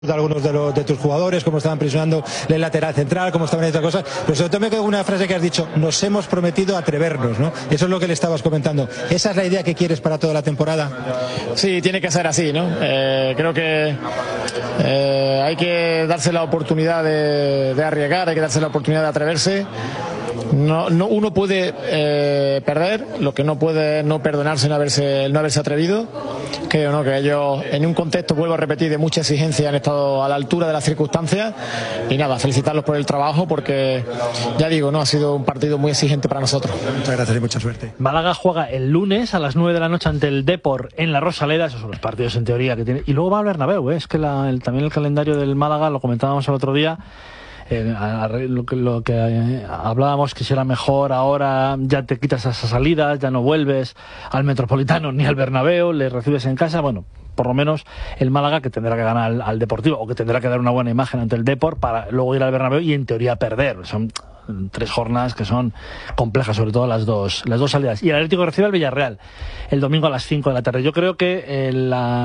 de algunos de tus jugadores, cómo estaban presionando el lateral central, cómo estaban haciendo otras cosas, pero sobre todo me quedó una frase que has dicho: nos hemos prometido atrevernos, ¿no? Eso es lo que le estabas comentando. ¿Esa es la idea que quieres para toda la temporada? Sí, tiene que ser así, ¿no? Creo que hay que darse la oportunidad de arriesgar, hay que darse la oportunidad de atreverse. Uno puede perder, lo que no puede es no perdonarse no haberse atrevido. Creo, ¿no?, que ellos, en un contexto, vuelvo a repetir, de mucha exigencia, han estado a la altura de las circunstancias. Y nada, felicitarlos por el trabajo, porque ya digo, no ha sido un partido muy exigente para nosotros. Muchas gracias y mucha suerte. Málaga juega el lunes a las 9 de la noche ante el Depor en la Rosaleda. Esos son los partidos en teoría que tiene. Y luego va al Bernabéu, es que también el calendario del Málaga, lo comentábamos el otro día. Lo que hablábamos, que será mejor ahora, ya te quitas esas salidas, ya no vuelves al Metropolitano ni al Bernabéu, le recibes en casa. Bueno, por lo menos el Málaga, que tendrá que ganar al Deportivo, o que tendrá que dar una buena imagen ante el Depor para luego ir al Bernabéu y en teoría perder. Son 3 jornadas que son complejas, sobre todo las dos salidas. Y el Atlético recibe al Villarreal el domingo a las 5 de la tarde. Yo creo que en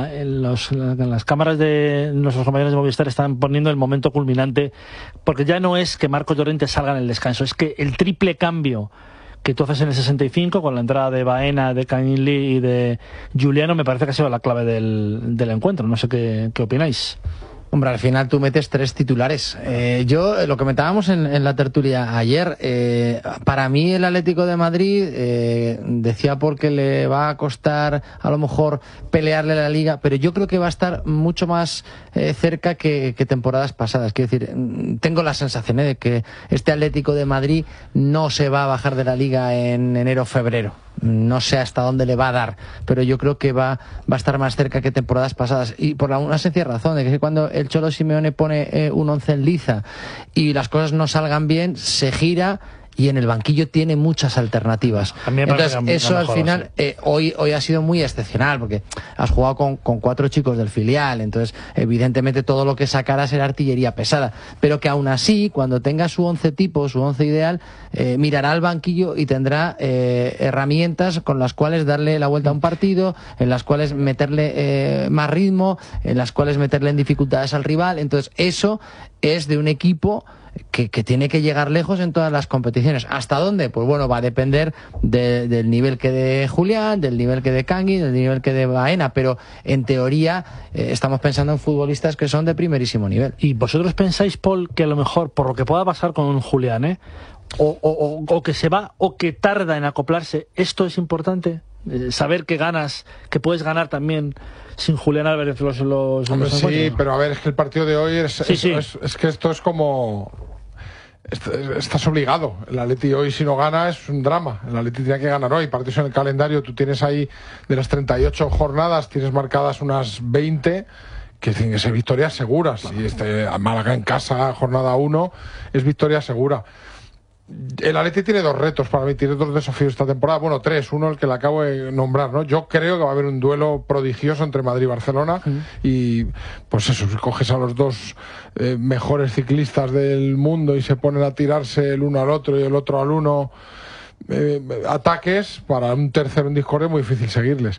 las cámaras de nuestros compañeros de Movistar están poniendo el momento culminante, porque ya no es que Marcos Llorente salga en el descanso, es que el triple cambio que tú haces en el 65 con la entrada de Baena, de Canilli y de Juliano, me parece que ha sido la clave del encuentro. No sé qué opináis. Hombre, al final tú metes 3 titulares. Yo, lo comentábamos en la tertulia ayer, para mí el Atlético de Madrid, decía porque le va a costar a lo mejor pelearle la Liga, pero yo creo que va a estar mucho más cerca que temporadas pasadas. Quiero decir, tengo la sensación de que este Atlético de Madrid no se va a bajar de la Liga en enero o febrero. No sé hasta dónde le va a dar, pero yo creo que va a estar más cerca que temporadas pasadas, y por una sencilla razón, de que cuando el Cholo Simeone pone un 11 en liza y las cosas no salgan bien, se gira y en el banquillo tiene muchas alternativas. Entonces eso al final, hoy ha sido muy excepcional, porque has jugado con 4 chicos del filial, entonces evidentemente todo lo que sacará será artillería pesada, pero que aún así, cuando tenga su 11 tipo, su 11 ideal, mirará al banquillo y tendrá herramientas con las cuales darle la vuelta a un partido, en las cuales meterle más ritmo, en las cuales meterle en dificultades al rival. Entonces eso es de un equipo que tiene que llegar lejos en todas las competiciones. ¿Hasta dónde? Pues bueno, va a depender del nivel que dé Julián, del nivel que dé Kangui, del nivel que dé Baena, pero en teoría estamos pensando en futbolistas que son de primerísimo nivel. ¿Y vosotros pensáis, Paul, que a lo mejor, por lo que pueda pasar con Julián, o que se va o que tarda en acoplarse, esto es importante? Saber que ganas, que puedes ganar también sin Julián Álvarez los Hombre, sí, pero a ver, es que el partido de hoy es que esto es como... Estás obligado. El Atleti hoy, si no gana, es un drama. El Atleti tiene que ganar hoy. Partidos en el calendario, tú tienes ahí, de las 38 jornadas, tienes marcadas unas 20 que tienen que ser victorias seguras. Y Málaga en casa, jornada 1, es victoria segura. El Atleti tiene 2 retos para mí, tiene 2 desafíos esta temporada, bueno, 3, uno el que le acabo de nombrar, ¿no? Yo creo que va a haber un duelo prodigioso entre Madrid y Barcelona, y pues eso, si coges a los 2 mejores ciclistas del mundo y se ponen a tirarse el uno al otro y el otro al uno, ataques, para un tercero en discordia es muy difícil seguirles.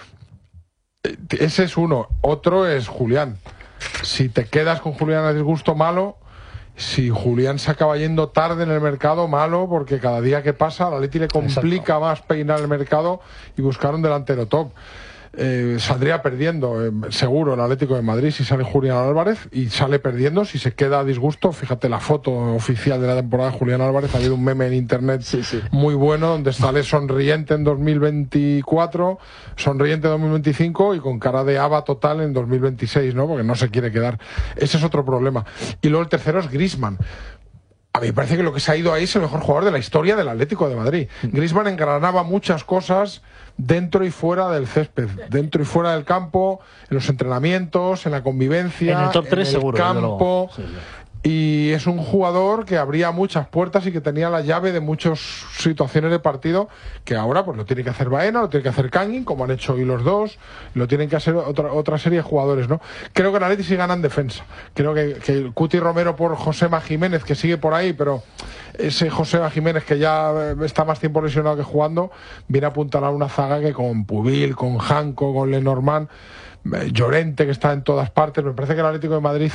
Ese es uno. Otro es Julián. Si te quedas con Julián a disgusto, malo. Si Julián se acaba yendo tarde en el mercado, malo, porque cada día que pasa, a la Atleti le complica más peinar el mercado y buscar un delantero top. Saldría perdiendo, seguro, el Atlético de Madrid si sale Julián Álvarez, y sale perdiendo si se queda a disgusto. Fíjate la foto oficial de la temporada de Julián Álvarez, ha habido un meme en internet muy bueno donde sale sonriente en 2024, sonriente en 2025 y con cara de haba total en 2026, ¿no? Porque no se quiere quedar. Ese es otro problema. Y luego el tercero es Griezmann. A mí me parece que lo que se ha ido ahí es el mejor jugador de la historia del Atlético de Madrid. Griezmann engranaba muchas cosas dentro y fuera del césped, dentro y fuera del campo, en los entrenamientos, en la convivencia, en el top 3 en el seguro, campo. Y es un jugador que abría muchas puertas y que tenía la llave de muchas situaciones de partido, que ahora pues lo tiene que hacer Baena, lo tiene que hacer Kangin, como han hecho hoy los dos, lo tienen que hacer otra serie de jugadores, ¿no? Creo que el Atleti sí gana en defensa. Creo que el Cuti Romero por Josema Jiménez, que sigue por ahí, pero ese Josema Jiménez, que ya está más tiempo lesionado que jugando, viene a apuntalar una zaga que con Pubil, con Janko, con Lenormand, Llorente, que está en todas partes. Me parece que el Atlético de Madrid